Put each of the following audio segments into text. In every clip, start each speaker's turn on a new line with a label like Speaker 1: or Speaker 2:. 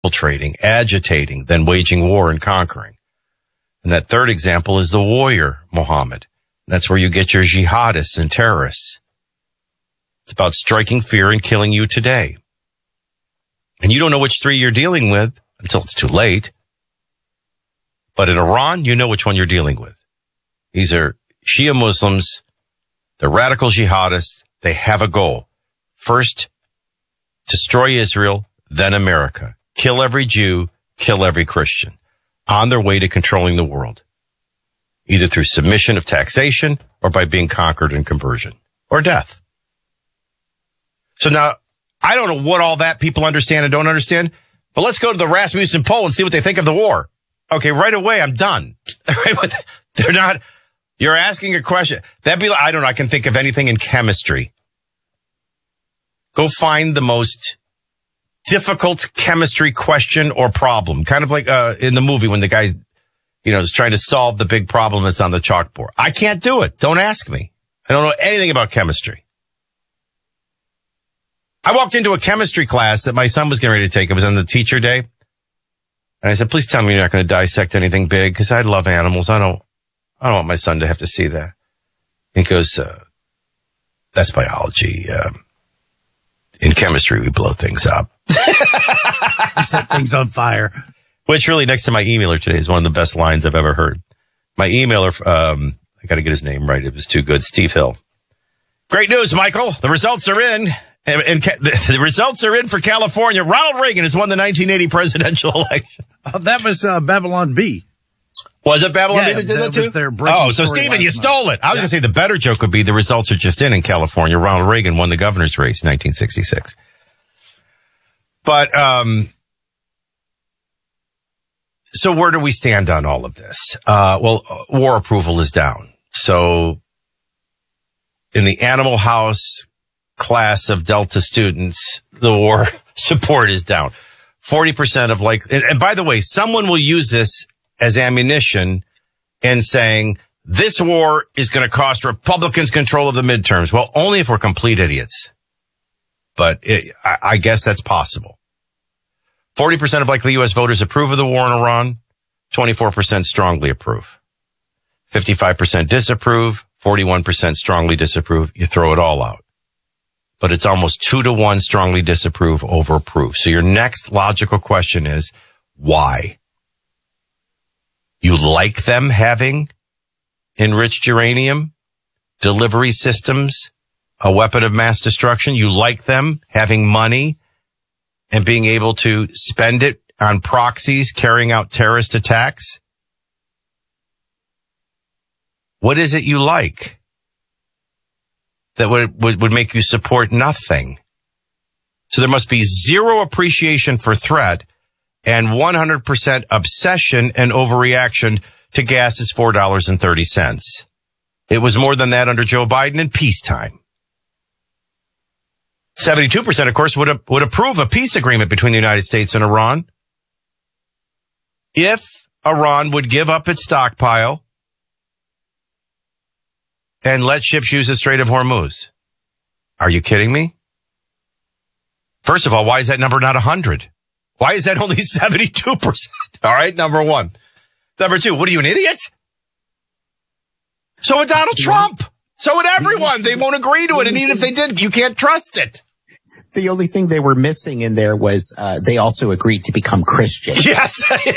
Speaker 1: infiltrating, agitating, then waging war and conquering. And that third example is the warrior, Muhammad. That's where you get your jihadists and terrorists. It's about striking fear and killing you today. And you don't know which three you're dealing with until it's too late. But in Iran, you know which one you're dealing with. These are Shia Muslims. They're radical jihadists. They have a goal. First, destroy Israel, then America. Kill every Jew, kill every Christian. On their way to controlling the world. Either through submission of taxation or by being conquered in conversion. Or death. So now, I don't know what all that people understand and don't understand, but let's go to the Rasmussen poll and see what they think of the war. Okay, right away, I'm done. They're not, you're asking a question. That'd be like, I don't know, I can think of anything in chemistry. Go find the most difficult chemistry question or problem. Kind of like in the movie when the guy, is trying to solve the big problem that's on the chalkboard. I can't do it. Don't ask me. I don't know anything about chemistry. I walked into a chemistry class that my son was getting ready to take. It was on the teacher day. And I said, please tell me you're not going to dissect anything big because I love animals. I don't want my son to have to see that. And he goes, that's biology. In chemistry, we blow things up.
Speaker 2: We set things on fire.
Speaker 1: Which really, next to my emailer today, is one of the best lines I've ever heard. My emailer, I got to get his name right. It was too good. Steve Hill. Great news, Michael. The results are in. And the results are in for California. Ronald Reagan has won the 1980 presidential election.
Speaker 2: Oh, that was Babylon B.
Speaker 1: Was it Babylon B that did that too?
Speaker 2: Was their
Speaker 1: so Stephen, you stole it. I was going to say the better joke would be the results are just in California. Ronald Reagan won the governor's race in 1966. But, so where do we stand on all of this? War approval is down. So in the Animal House class of Delta students, the war support is down. 40% of and by the way, someone will use this as ammunition and saying this war is going to cost Republicans control of the midterms. Well, only if we're complete idiots. But I guess that's possible. 40% of likely U.S. voters approve of the war in Iran. 24% strongly approve. 55% disapprove. 41% strongly disapprove. You throw it all out. But it's almost 2-to-1 strongly disapprove over approve. So your next logical question is, why? You like them having enriched uranium, delivery systems, a weapon of mass destruction? You like them having money and being able to spend it on proxies carrying out terrorist attacks? What is it you like that would make you support nothing? So there must be zero appreciation for threat and 100% obsession and overreaction to gas is $4.30. It was more than that under Joe Biden in peacetime. 72%, of course, would approve a peace agreement between the United States and Iran if Iran would give up its stockpile and let ships use the Strait of Hormuz. Are you kidding me? First of all, why is that number not 100? Why is that only 72%? All right, number one. Number two, what are you, an idiot? So would Donald Trump. So would everyone. They won't agree to it. And even if they did, you can't trust it.
Speaker 3: The only thing they were missing in there was they also agreed to become Christian.
Speaker 1: Yes.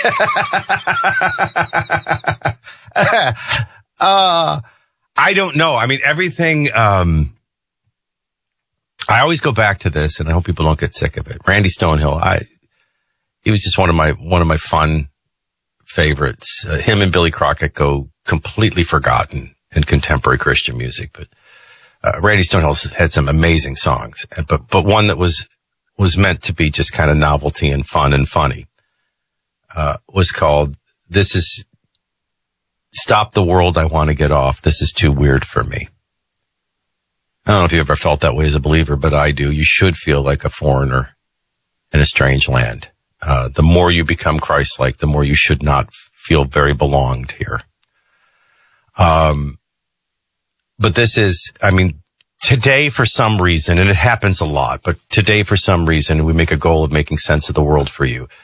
Speaker 1: I don't know. I mean, everything, I always go back to this, and I hope people don't get sick of it. Randy Stonehill, he was just one of my fun favorites. Him and Billy Crockett go completely forgotten in contemporary Christian music, but Randy Stonehill had some amazing songs, but one that was meant to be just kind of novelty and fun and funny, was called This Is Stop the World, I Want to Get Off. This is too weird for me. I don't know if you ever felt that way as a believer, but I do. You should feel like a foreigner in a strange land. The more you become Christ-like, the more you should not feel very belonged here. But this is, I mean, today for some reason, and it happens a lot, but today for some reason, we make a goal of making sense of the world for you.